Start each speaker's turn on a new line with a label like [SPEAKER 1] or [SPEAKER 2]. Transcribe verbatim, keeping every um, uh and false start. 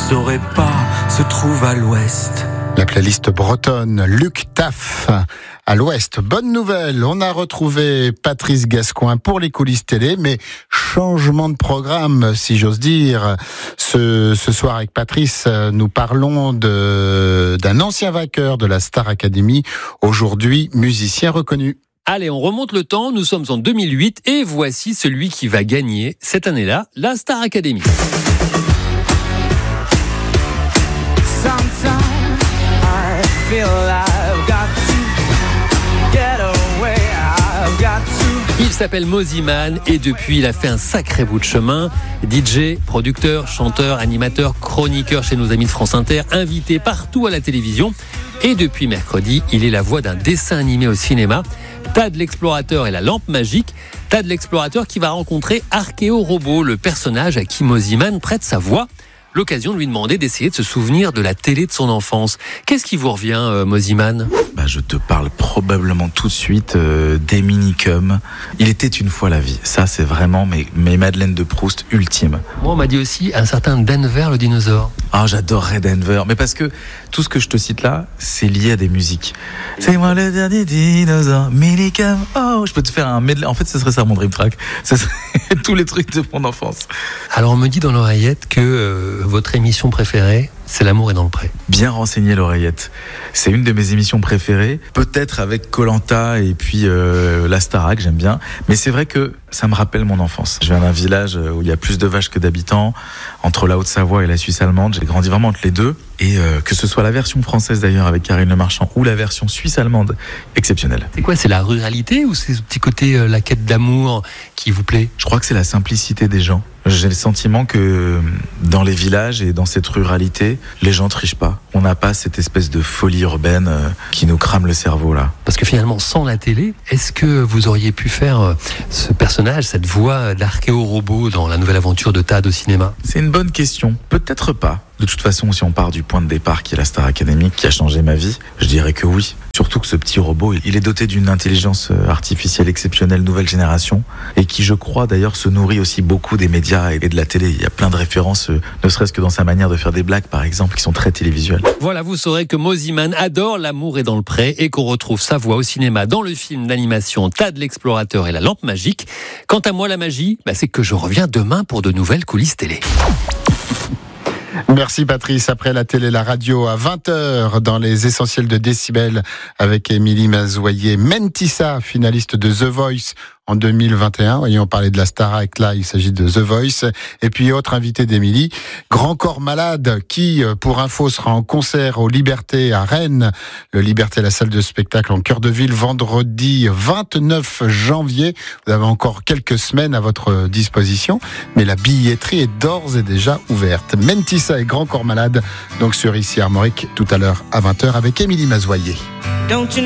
[SPEAKER 1] saurais pas, se trouve à l'ouest.
[SPEAKER 2] La playlist bretonne, Luc Taff, à l'ouest. Bonne nouvelle, on a retrouvé Patrice Gascoin pour les coulisses télé, mais changement de programme, si j'ose dire. Ce, ce soir avec Patrice, nous parlons de, d'un ancien vainqueur de la Star Academy, aujourd'hui musicien reconnu.
[SPEAKER 3] Allez, on remonte le temps, nous sommes en deux mille huit et voici celui qui va gagner cette année-là la Star Academy. Il s'appelle Mosiman et depuis il a fait un sacré bout de chemin. D J, producteur, chanteur, animateur, chroniqueur chez nos amis de France Inter, invité partout à la télévision. Et depuis mercredi, il est la voix d'un dessin animé au cinéma, Tad l'explorateur et la lampe magique. Tad l'explorateur qui va rencontrer Archéo Robot, le personnage à qui Mosiman prête sa voix. L'occasion de lui demander d'essayer de se souvenir de la télé de son enfance. Qu'est-ce qui vous revient, euh, Mosiman ?
[SPEAKER 4] Bah, je te parle probablement tout de suite euh, des minicums. Il était une fois la vie. Ça, c'est vraiment mes, mes Madeleine de Proust ultimes.
[SPEAKER 3] Moi, on m'a dit aussi un certain Denver le dinosaure.
[SPEAKER 4] Ah, oh, j'adorerais Denver. Mais parce que tout ce que je te cite là, c'est lié à des musiques. C'est moi le dernier dinosaure, minicum. Oh, je peux te faire un medley. En fait, ce serait ça mon dream track. Ce serait tous les trucs de mon enfance.
[SPEAKER 3] Alors, on me dit dans l'oreillette que euh, votre émission préférée, c'est L'amour est dans le pré.
[SPEAKER 4] Bien renseigné l'oreillette. C'est une de mes émissions préférées. Peut-être avec Koh-Lanta et puis euh, la Starac, j'aime bien. Mais c'est vrai que ça me rappelle mon enfance. Je viens d'un village où il y a plus de vaches que d'habitants. Entre la Haute-Savoie et la Suisse allemande, j'ai grandi vraiment entre les deux. Et euh, que ce soit la version française d'ailleurs avec Karine Le Marchand ou la version suisse allemande, exceptionnelle.
[SPEAKER 3] C'est quoi, c'est la ruralité ou c'est ce petit côté, euh, la quête d'amour qui vous plaît ?
[SPEAKER 4] Je crois que c'est la simplicité des gens. J'ai le sentiment que dans les villages et dans cette ruralité, les gens trichent pas. On n'a pas cette espèce de folie urbaine qui nous crame le cerveau là.
[SPEAKER 3] Parce que finalement, sans la télé, est-ce que vous auriez pu faire ce personnage, cette voix d'Archéo Robot dans la nouvelle aventure de Tad au cinéma ?
[SPEAKER 4] C'est une bonne question. Peut-être pas. De toute façon, si on part du point de départ qui est la Star Academy, qui a changé ma vie, je dirais que oui. Surtout que ce petit robot, il est doté d'une intelligence artificielle exceptionnelle, nouvelle génération, et qui, je crois, d'ailleurs, se nourrit aussi beaucoup des médias et de la télé. Il y a plein de références, ne serait-ce que dans sa manière de faire des blagues, par exemple, qui sont très télévisuelles.
[SPEAKER 3] Voilà, vous saurez que Mosiman adore L'amour est dans le pré et qu'on retrouve sa voix au cinéma dans le film d'animation Tad l'explorateur et la lampe magique. Quant à moi, la magie, bah, c'est que je reviens demain pour de nouvelles coulisses télé.
[SPEAKER 2] Merci Patrice. Après la télé, la radio à vingt heures dans les essentiels de Décibel avec Émilie Mazoyer. Mentissa, finaliste de The Voice en deux mille vingt et un. Voyons, on parlait de la Starac, là il s'agit de The Voice. Et puis autre invité d'Émilie, Grand Corps Malade, qui pour info sera en concert au Liberté à Rennes. Le Liberté, la salle de spectacle en cœur de ville, vendredi vingt-neuf janvier. Vous avez encore quelques semaines à votre disposition, mais la billetterie est d'ores et déjà ouverte. Mentissa et Grand Corps Malade, donc sur Ici Armorique, tout à l'heure à vingt heures avec Émilie Mazoyer.